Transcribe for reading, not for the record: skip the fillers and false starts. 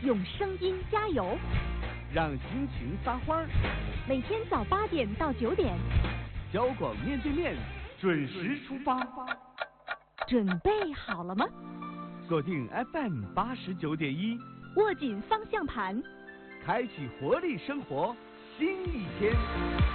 用声音加油， 让心情撒欢儿。 每天早8点到9点， 交广面对面准时出发。 准备好了吗？ 锁定 FM 89.1， 握紧方向盘， 开启活力生活新一天。